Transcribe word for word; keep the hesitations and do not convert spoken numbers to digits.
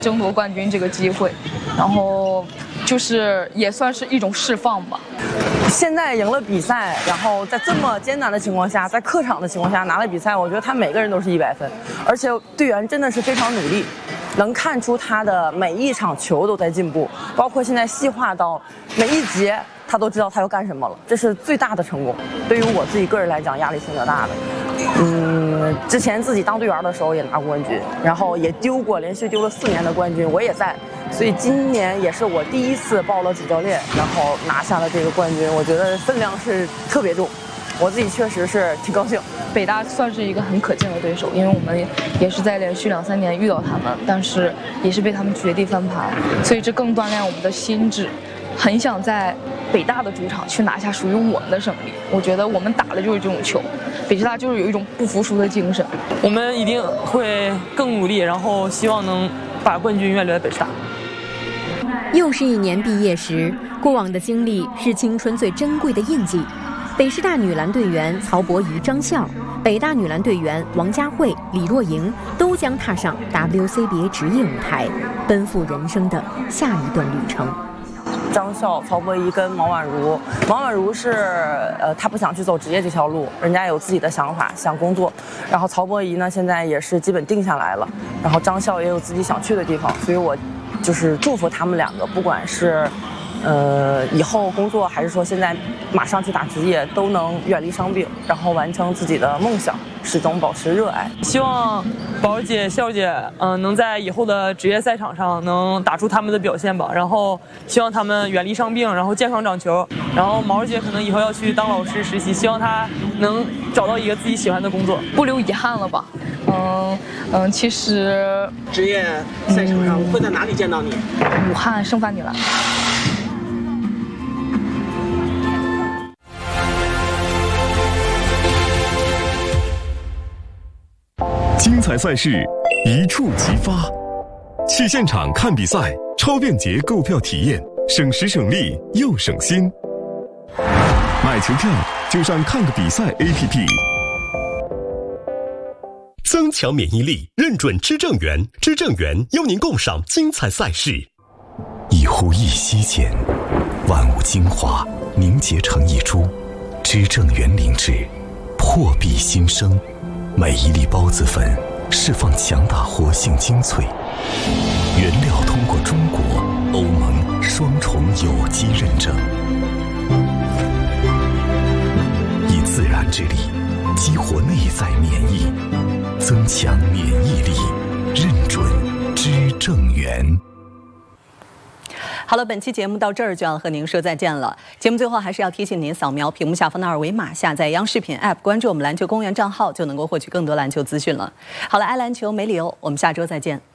争夺冠军这个机会，然后就是也算是一种释放吧。 现在赢了比赛，然后在这么艰难的情况下，在客场的情况下拿了比赛，我觉得他每个人都是一百分，而且队员真的是非常努力，能看出他的每一场球都在进步，包括现在细化到每一节他都知道他要干什么了，这是最大的成功。对于我自己个人来讲，压力挺大的。嗯，之前自己当队员的时候也拿过冠军，然后也丢过，连续丢了四年的冠军，我也在。所以今年也是我第一次报了主教练，然后拿下了这个冠军，我觉得分量是特别重，我自己确实是挺高兴。 北大算是一个很可敬的对手，因为我们也是在连续两三年遇到他们，但是也是被他们绝地翻盘，所以这更锻炼我们的心智。很想在北大的主场去拿下属于我们的胜利，我觉得我们打的就是这种球，北师大就是有一种不服输的精神。 我们一定会更努力，然后希望能把冠军永远留在北师大。 又是一年毕业时，过往的经历是青春最珍贵的印记。北师大女篮队员曹博仪、张笑，北大女篮队员王佳慧、李若莹都将踏上 W C B A 职业舞台，奔赴人生的下一段旅程。 张笑、曹博仪跟毛婉如，毛婉如是呃，她不想去走职业这条路，人家有自己的想法，想工作。然后曹博仪呢，现在也是基本定下来了。然后张笑也有自己想去的地方，所以我就是祝福他们两个，不管是呃以后工作，还是说现在马上去打职业，都能远离伤病，然后完成自己的梦想，始终保持热爱。 希望宝儿姐、笑姐，嗯、呃，能在以后的职业赛场上能打出他们的表现吧。然后希望他们远离伤病，然后健康长球。然后毛儿姐可能以后要去当老师实习，希望她能找到一个自己喜欢的工作， 不留遗憾了吧。嗯嗯，其实职业赛场上会在哪里见到你？ 武汉圣范女篮。 精彩赛事一触即发，去现场看比赛，超便捷购票体验，省时省力又省心。买球票就上看个比赛 A P P。 增强免疫力，认准知正源，知正源邀您共赏精彩赛事。 一呼一吸间，万物精华凝结成一株，知正源灵芝，破壁新生。每一粒孢子粉释放强大活性精粹，原料通过中国、欧盟双重有机认证，以自然之力激活内在免疫，增强免疫力，认准知正源。 好了，本期节目到这儿就要和您说再见了。节目最后还是要提醒您，扫描屏幕下方的二维码，下载央视频 App， 关注我们篮球公园账号，就能够获取更多篮球资讯了。好了，爱篮球没理由，我们下周再见。